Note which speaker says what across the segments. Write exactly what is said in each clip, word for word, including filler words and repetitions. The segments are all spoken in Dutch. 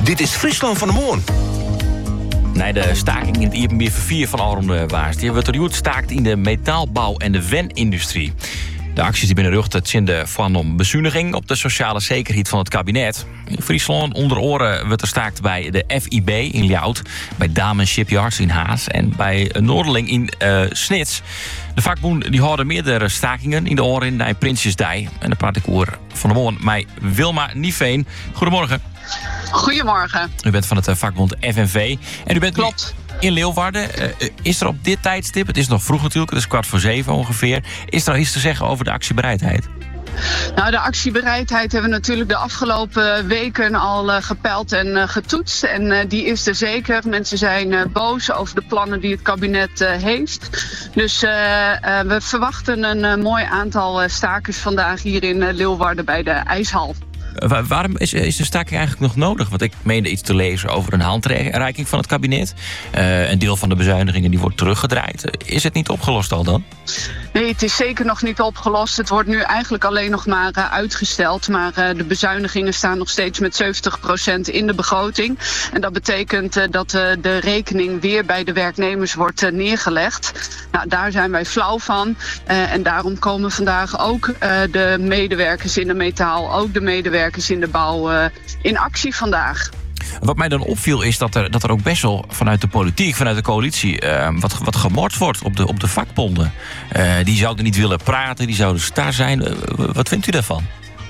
Speaker 1: Dit is Friesland van de Moon.
Speaker 2: Nee, de staking in het Iepenbier vier van Alronde Waas. Die hebben we tot staakt in de metaalbouw en de wen-industrie. De acties die binnen rug het zinden van om bezuiniging op de sociale zekerheid van het kabinet. In Friesland onder oren wordt er staakt bij de F I B in Ljout, bij Damen Shipyards in Haas en bij Noorderling in uh, Snits. De vakbonden die houden meerdere stakingen in de oren bij Prinsjesdij. En dan praat ik over van de morgen met Wilma Nieveen. Goedemorgen.
Speaker 3: Goedemorgen.
Speaker 2: U bent van het vakbond F N V. En u bent
Speaker 3: Klopt.
Speaker 2: in Leeuwarden. Uh, is er op dit tijdstip, het is nog vroeg natuurlijk, het is kwart voor zeven ongeveer. Is er al iets te zeggen over de actiebereidheid?
Speaker 3: Nou, de actiebereidheid hebben we natuurlijk de afgelopen weken al uh, gepeild en uh, getoetst. En uh, die is er zeker. Mensen zijn uh, boos over de plannen die het kabinet uh, heeft. Dus uh, uh, we verwachten een uh, mooi aantal uh, stakers vandaag hier in uh, Leeuwarden bij de IJshal.
Speaker 2: Uh, waarom is, is de staking eigenlijk nog nodig? Want ik meende iets te lezen over een handreiking van het kabinet. Uh, een deel van de bezuinigingen die wordt teruggedraaid. Is het niet opgelost al dan?
Speaker 3: Nee, het is zeker nog niet opgelost. Het wordt nu eigenlijk alleen nog maar uh, uitgesteld. Maar uh, de bezuinigingen staan nog steeds met zeventig procent in de begroting. En dat betekent uh, dat uh, de rekening weer bij de werknemers wordt uh, neergelegd. Nou, daar zijn wij flauw van. Uh, en daarom komen vandaag ook uh, de medewerkers in de metaal, ook de medewerkers in de bouw uh, in actie vandaag.
Speaker 2: Wat mij dan opviel is dat er, dat er ook best wel vanuit de politiek, vanuit de coalitie, uh, wat, wat gemord wordt op de, op de vakbonden. Uh, die zouden niet willen praten, die zouden star zijn. Uh, wat vindt u daarvan?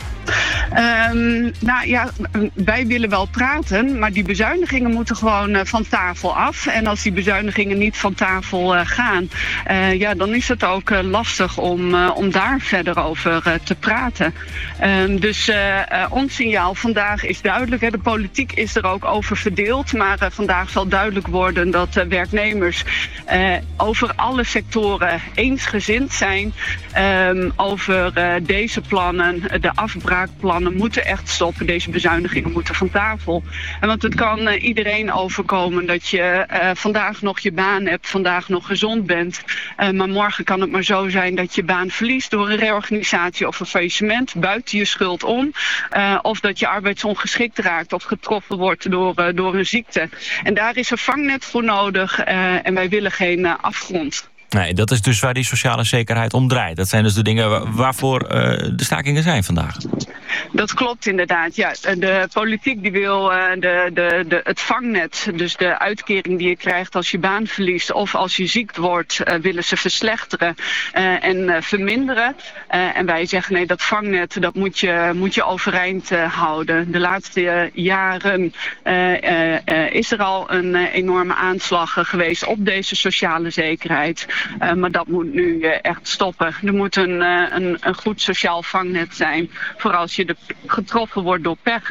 Speaker 3: Um, nou ja, wij willen wel praten, maar die bezuinigingen moeten gewoon uh, van tafel af. En als die bezuinigingen niet van tafel uh, gaan, uh, ja, dan is het ook uh, lastig om, uh, om daar verder over uh, te praten. Um, dus uh, uh, ons signaal vandaag is duidelijk. Hè. De politiek is er ook over verdeeld, maar uh, vandaag zal duidelijk worden dat uh, werknemers uh, over alle sectoren eensgezind zijn um, over uh, deze plannen, de afbraak. Plannen moeten echt stoppen. Deze bezuinigingen moeten van tafel. En want het kan uh, iedereen overkomen dat je uh, vandaag nog je baan hebt, vandaag nog gezond bent. Uh, maar morgen kan het maar zo zijn dat je baan verliest door een reorganisatie of een faillissement buiten je schuld om. Uh, of dat je arbeidsongeschikt raakt of getroffen wordt door, uh, door een ziekte. En daar is een vangnet voor nodig uh, en wij willen geen uh, afgrond.
Speaker 2: Nee, dat is dus waar die sociale zekerheid om draait. Dat zijn dus de dingen waarvoor uh, de stakingen zijn vandaag.
Speaker 3: Dat klopt inderdaad. Ja, de politiek die wil uh, de, de, de, het vangnet, dus de uitkering die je krijgt als je baan verliest of als je ziek wordt, uh, willen ze verslechteren uh, en uh, verminderen. Uh, en wij zeggen nee, dat vangnet dat moet je, moet je overeind uh, houden. De laatste uh, jaren uh, uh, uh, is er al een uh, enorme aanslag uh, geweest op deze sociale zekerheid. Uh, maar dat moet nu uh, echt stoppen. Er moet een, uh, een, een goed sociaal vangnet zijn voor als je de, getroffen wordt door pech.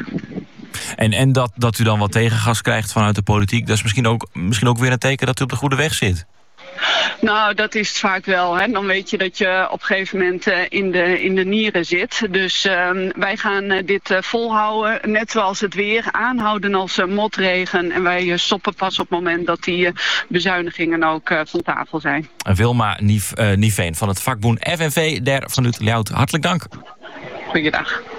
Speaker 2: En, en dat, dat u dan wat tegengas krijgt vanuit de politiek, dat is misschien ook, misschien ook weer een teken dat u op de goede weg zit.
Speaker 3: Nou, dat is het vaak wel. Hè. Dan weet je dat je op een gegeven moment uh, in, de, in de nieren zit. Dus uh, wij gaan uh, dit uh, volhouden. Net zoals het weer. Aanhouden als uh, motregen. En wij uh, stoppen pas op het moment dat die uh, bezuinigingen ook uh, van tafel zijn.
Speaker 2: Wilma Nieveen uh, van het vakboend F N V der vanuit Ljout. Hartelijk dank.
Speaker 3: Goeiedag.